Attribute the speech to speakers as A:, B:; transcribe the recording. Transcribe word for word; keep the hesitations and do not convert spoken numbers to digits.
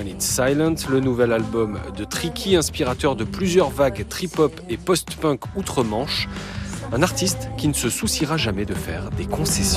A: When It's Silent, le nouvel album de Tricky, inspirateur de plusieurs vagues trip-hop et post-punk outre-Manche. Un artiste qui ne se souciera jamais de faire des concessions.